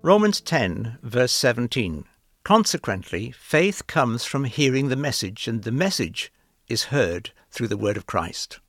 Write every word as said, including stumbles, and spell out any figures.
Romans ten, verse seventeen. Consequently, faith comes from hearing the message, and the message is heard through the word of Christ.